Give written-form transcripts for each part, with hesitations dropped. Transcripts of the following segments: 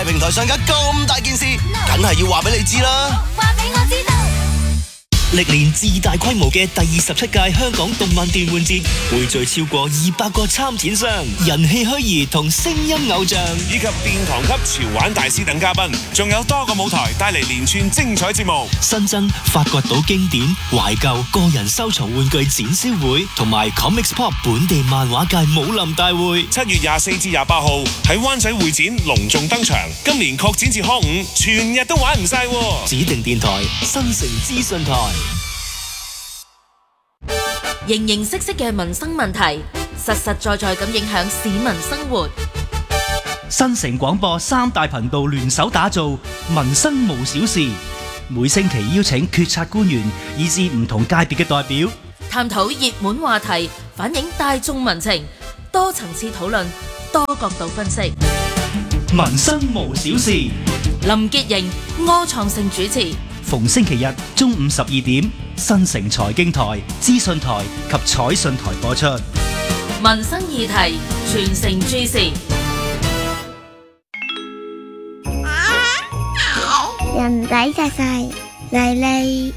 平台上架咁大件事，梗係要話俾你知啦。 話俾我知道。 歷年最大規模嘅第27屆香港動漫電玩節，匯聚超過200個參展商、人氣虛擬同聲音偶像， 以及殿堂級潮玩大師等嘉賓，仲有多個舞台帶嚟連串精彩節目。 新增發掘到經典、懷舊、個人收藏玩具展銷會，同埋 Comics Pop 本地漫畫界武林大會。 7月24至28號喺灣仔會展隆重登場，今年擴展至康5，全日都玩唔晒。 指定電台新城資訊台。 形形色色嘅民生問題，實實在在咁影響市民生活。 新城廣播3大頻道聯手打造民生無小事，每星期邀請決策官員以至唔同界別嘅代表， 探討熱門話題，反映大眾民情，多層次討論，多角度分析。 民生無小事， 林潔瑩、柯創盛主持。 逢星期日中午12點，新城財經台、資訊台及彩訊台播出。 民生議題，全城注視。 人仔細細，麗麗。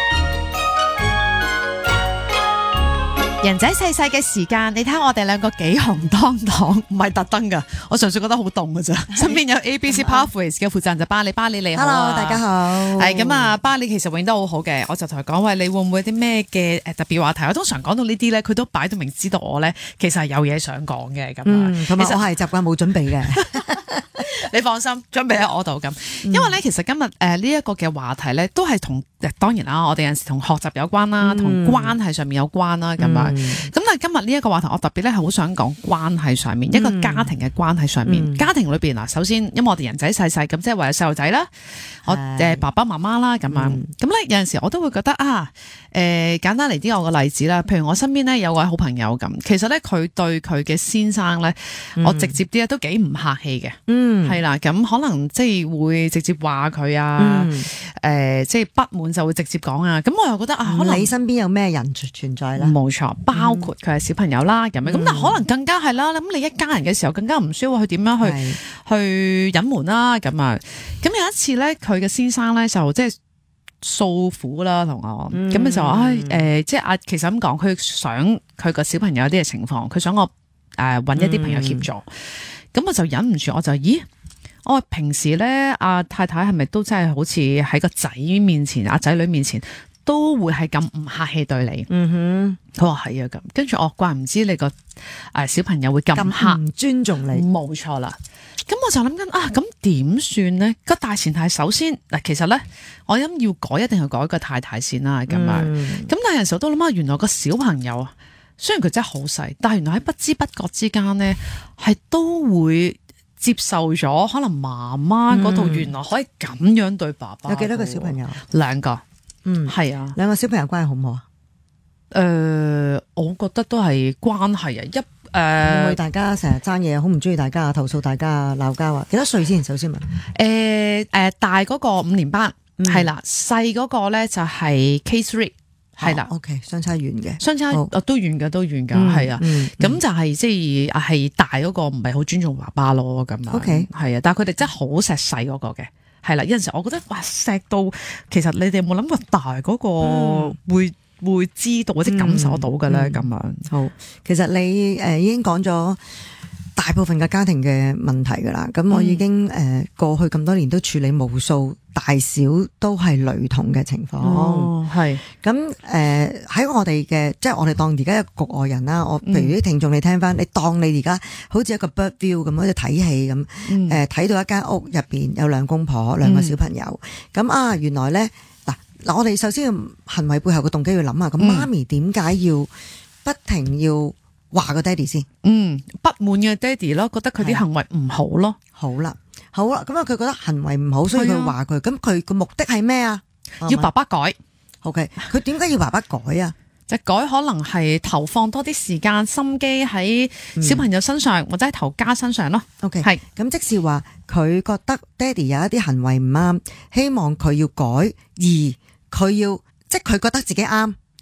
人仔細細嘅時間，你睇我哋兩個幾紅當當，唔係特登噶，我純粹覺得好凍噶咋。身邊有 ABC Pathways 嘅負責人就巴里你好啊。 Hello， 大家好。 係咁啊，巴里其實永遠都好好嘅，我就同佢講喂，你會唔會有啲咩嘅特別話題？我通常講到呢啲咧，佢都擺到明知道我咧其實係有嘢想講嘅咁啊。 同埋我係習慣冇準備嘅。 你放心，準備喺我度咁。因為咧，其實今日呢一個嘅話題咧，都係同當然啦，我哋有陣時同學習有關啦，同關係上面有關啦咁樣。咁但係今日呢一個話題，我特別咧係好想講關係上面，一個家庭嘅關係上面。家庭裏邊嗱，首先因為我哋人仔細細咁，即係話有細路仔啦，我爸爸媽媽啦咁樣。咁咧有陣時我都會覺得啊，簡單嚟啲我個例子啦，譬如我身邊咧有位好朋友咁，其實咧佢對佢嘅先生咧，我直接啲咧都幾唔客氣嘅。係啦，咁可能即係會直接話佢啊，即係不滿就會直接講啊。咁我又覺得啊，可能你身邊有咩人存在咧？ 冇錯，包括佢係小朋友啦，咁樣。咁但係可能更加係啦。咁你一家人嘅時候，更加唔需要去點樣去隱瞞啦。咁啊，咁有一次咧，佢嘅先生咧就即係訴苦啦，同我咁就話即係其實咁講，佢想佢個小朋友有啲嘅情況，佢想我揾一啲朋友協助。咁我就忍唔住，我就我平時咧，阿太太係咪都真係好似喺個仔面前，阿仔女面前都會係咁唔客氣對你？佢話係啊，咁跟住我怪唔知你個小朋友會咁唔尊重你， 冇錯啦。咁我就諗緊啊，咁點算呢？個大前提首先嗱，其實咧我諗要改，一定係改個太太先啦，咁樣。咁但係有陣時候都諗下，原來個小朋友啊，雖然佢真係好細，但係原來喺不知不覺之間咧，係都會接受咗可能媽媽嗰度原來可以咁樣對爸爸。 有幾多個小朋友 ？2個。係啊。 兩個小朋友關係好唔好啊？ 我覺得都係關係啊。 會唔會大家成日爭嘢，好唔中意大家，投訴大家，鬧交啊？幾多歲先？首先問。 大嗰個5年班係啦，細嗰個咧就係 K3。係啦 ，OK， 相差遠嘅， 相差都遠噶，係啊，咁就係即係大嗰個唔係好尊重爸爸咯，咁啊 ，OK， 係啊，但係佢哋真係好錫細嗰個嘅，係啦，有陣時我覺得哇錫到，其實你哋有冇諗過大嗰個會知道或者感受到嘅咧？咁樣好，其實你已經講咗大部分嘅家庭嘅問題噶啦，咁我已經過去咁多年都處理無數大小都係雷同嘅情況， 係咁喺我哋嘅，即係我哋當而家一個局外人啦，我譬如啲聽眾你聽翻，你當你而家好似一個 bird view 咁，好似睇戲咁，睇到一間屋入邊有兩公婆兩個小朋友，咁原來咧嗱，我哋首先要行為背後嘅動機要諗下，咁媽咪點解要不停要話個爹哋先？ 不滿嘅爹哋咯，覺得佢啲行為唔好咯。好啦， 咁啊，佢覺得行為唔好，所以佢話佢。咁佢個目的係咩啊？ 要爸爸改。 OK，佢點解要爸爸改啊？ 就改可能係投放多啲時間心機喺小朋友身上，或者喺頭家身上咯。 OK，係咁，即是話佢覺得爹哋有一啲行為唔啱，希望佢要改，而佢要即係佢覺得自己啱。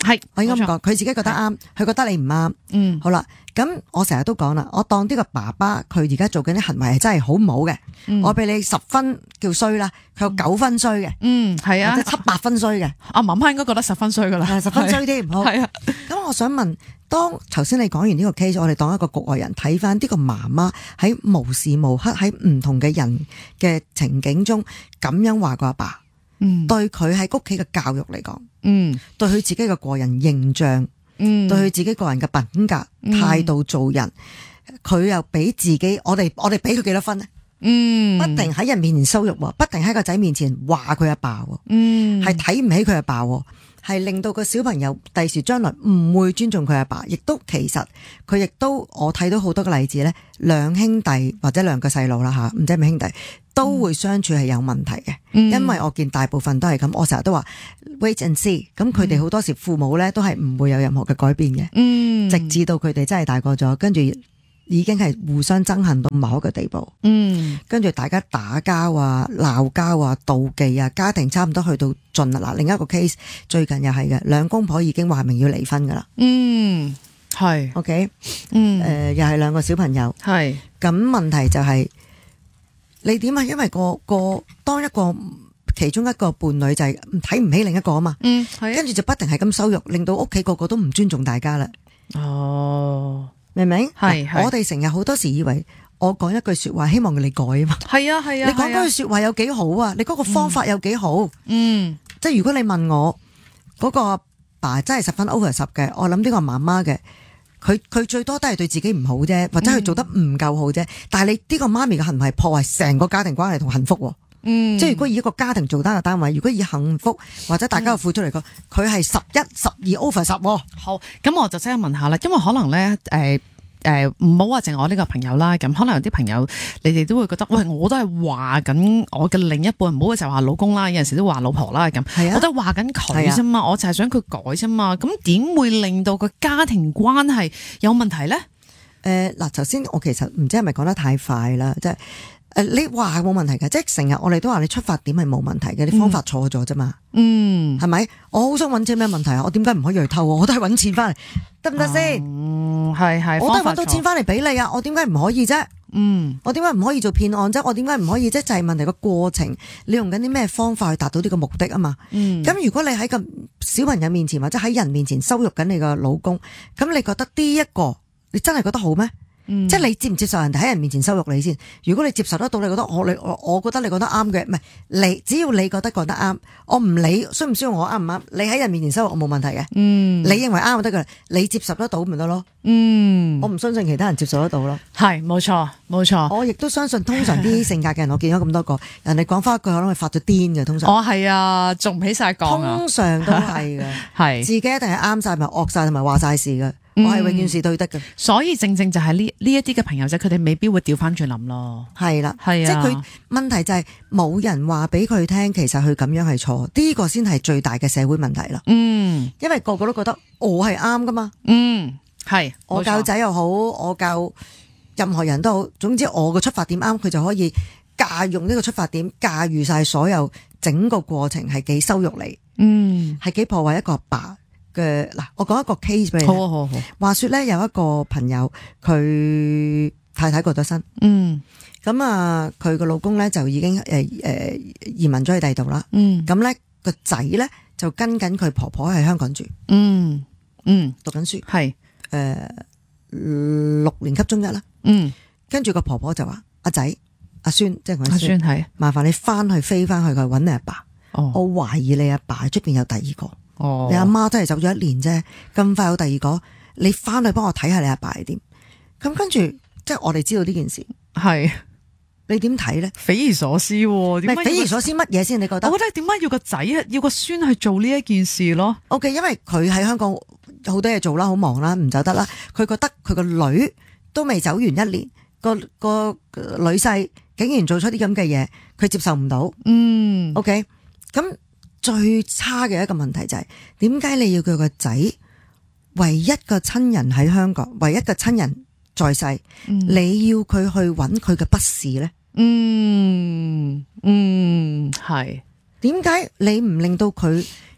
係我應該咁冇錯講，佢自己覺得啱，佢覺得你唔啱。 嗯好啦，咁我成日都講啦，我當呢個爸爸佢而家做緊啲行為係真係好唔好嘅，我俾你10分叫衰啦，佢有9分衰嘅， 係啊或者7、8分衰嘅， 阿媽媽應該覺得10分衰噶啦 10分衰添。好， 係啊， 咁我想問，當頭先你講完呢個 case，我哋當一個局外人睇翻呢個媽媽喺無時無刻喺唔同嘅人嘅情景中咁樣話個阿爸，對佢喺屋企嘅教育嚟講，對佢自己嘅個人形象，對佢自己個人嘅品格、態度做人，佢又俾自己，我哋俾佢幾多分呢？不停喺人面前羞辱，不停喺個仔面前話佢阿爸，係睇唔起佢阿爸，係令到個小朋友第時將來唔會尊重佢阿爸，亦都其實佢亦都我睇到好多個例子咧，兩兄弟或者兩個細路啦吓，唔知係咪兄弟都會相處係有問題嘅，因為我見大部分都係咁，我成日都話 wait and see， 咁佢哋好多時父母咧都係唔會有任何嘅改變嘅，直至到佢哋真係大個咗，跟住已經係互相憎恨到某一個地步，跟住大家打交啊、鬧交啊、妒忌啊，家庭差唔多去到盡啦。嗱，另一個 case 最近又係嘅，兩公婆已經話明要離婚噶啦。 係 OK， 又係兩個小朋友。 係咁問題就係你點啊？因為當一個其中一個伴侶就係睇唔起另一個啊嘛，跟住就不停係咁羞辱，令到屋企個個都唔尊重大家啦。 哦。 明唔明？ 係我哋成日好多時以為我講一句說話，希望你改啊嘛。 係啊係啊， 你講嗰句說話有幾好啊？你嗰個方法有幾好？即係如果你問我嗰個阿爸真係10分 over 10嘅，我諗呢個媽媽嘅，佢最多都係對自己唔好啫，或者佢做得唔夠好啫。但係你呢個媽咪嘅行為破壞成個家庭關係同幸福。即係如果以一個家庭做單嘅單位，如果以幸福或者大家嘅付出嚟講，佢係11、12 over 10。 好，咁我就即刻問下啦，因為可能咧，唔好話淨我呢個朋友啦，咁可能有啲朋友你哋都會覺得，喂，我都係話緊我嘅另一半，唔好就話老公啦，有陣時都話老婆啦，咁，我都係話緊佢啫嘛，我就係想佢改啫嘛，咁點會令到個家庭關係有問題咧？ 嗱，頭先我其實唔知係咪講得太快啦，即係。你話冇問題嘅，即係成日我哋都話你出發點係冇問題嘅，你方法錯咗啫嘛。係咪？我好想揾錢咩問題啊？我點解唔可以去偷？我都係揾錢翻嚟，得唔得先？ 係， 我都係揾到錢翻嚟俾你啊！我點解唔可以啫？我點解唔可以做騙案啫？我點解唔可以啫？就係問題個過程，你用緊啲咩方法去達到呢個目的啊嘛？咁如果你喺個小朋友面前或者喺人面前羞辱緊你個老公，咁你覺得呢一個你真係覺得好咩？即係你接唔接受人哋喺人面前羞辱你先？如果你接受得到，你覺得我覺得你覺得啱嘅，唔係你只要你覺得講得啱，我唔理需唔需要我啱唔啱，你喺人面前羞辱我冇問題嘅。你認為啱就得噶啦，你接受得到咪得咯？我唔相信其他人接受得到咯。 係冇錯冇錯， 我亦都相信通常啲性格嘅人，我見咗咁多個人哋講翻一句，可能係發咗癲嘅。通常係啊，仲唔起晒講啊？ 通常都係嘅， 係自己一定係啱晒，咪惡晒，同埋話晒事嘅。我係永遠是對的嘅， 所以正就係呢一啲嘅朋友仔，佢哋未必會調翻轉諗咯。 係啦， 係啊， 即係佢問題就係冇人話俾佢聽，其實佢咁樣係錯，呢個先係最大嘅社會問題啦。因為個個都覺得我係啱噶嘛。 係我教仔又好，我教任何人都好，總之我個出發點啱，佢就可以駕用呢個出發點駕馭晒所有整個過程，係幾羞辱你，係幾破壞一個阿爸。嗱，我講一個 case 俾你。好。話說咧，有一個朋友，佢太太過咗身。咁啊，佢個老公咧就已經移民咗去第二度啦。咁咧個仔咧就跟緊佢婆婆喺香港住。讀緊書。係6年級中一啦。跟住個婆婆就話：阿仔、阿孫，即係我阿孫，係麻煩你飛翻去佢搵你阿爸。我懷疑你阿爸喺出邊有第二個。你阿媽真係走咗1年啫，咁快有第二個，你翻去幫我睇下你阿爸係點。咁跟住，即係我哋知道呢件事，係你點睇咧？匪夷所思，點解匪夷所思乜嘢先？你覺得？我覺得點解要個仔要個孫去做呢一件事咯？OK，因為佢喺香港好多嘢做啦，好忙啦，唔走得啦。佢覺得佢個女都未走完1年，個女婿竟然做出啲咁嘅嘢，佢接受唔到。OK， 咁。最差嘅一個問題就係點解你要佢個仔唯一個親人喺香港，唯一個親人在世，你要佢去揾佢嘅不是呢？係點解你唔令到佢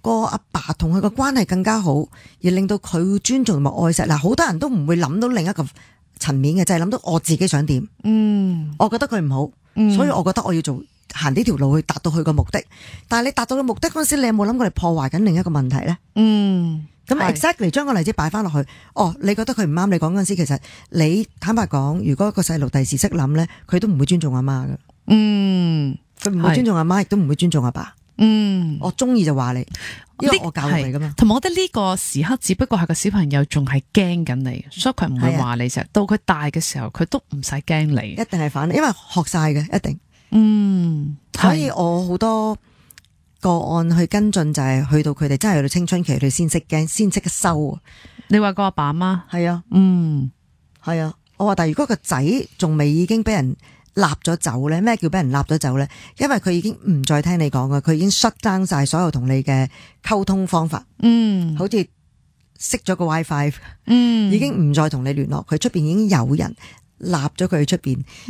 個阿爸同佢個關係更加好，而令到佢尊重同埋愛錫。嗱，好多人都唔會諗到另一個層面嘅，就係諗到我自己想點。我覺得佢唔好，所以我覺得我要行呢條路去達到佢個目的。但係你達到個目的嗰陣時，你有冇諗過你破壞緊另一個問題咧？咁 exactly 將個例子擺翻落去，你覺得佢唔啱，你講嗰陣時，其實你坦白講，如果個細路第時識諗咧，佢都唔會尊重阿媽噶。佢唔會尊重阿媽，亦都唔會尊重阿爸。我中意就話你，因為我教育你噶嘛。 同埋我覺得呢個時刻只不過係個小朋友仲係驚緊你，所以佢唔會話你啫。到佢大嘅時候，佢都唔使驚你， 一定係反，因為學晒嘅一定。所以我好多個案去跟進，就係去到佢哋真係去到青春期，佢哋先識驚，先識得收。 你話個阿爸媽係啊，係啊。我話但係如果個仔仲未已經俾人立咗走咧，咩叫俾人立咗走咧？因為佢已經唔再聽你講嘅，佢已經 shut down 晒所有同你嘅溝通方法。好似熄咗個 WiFi，已經唔再同你聯絡。佢出邊已經有人立咗佢去出邊。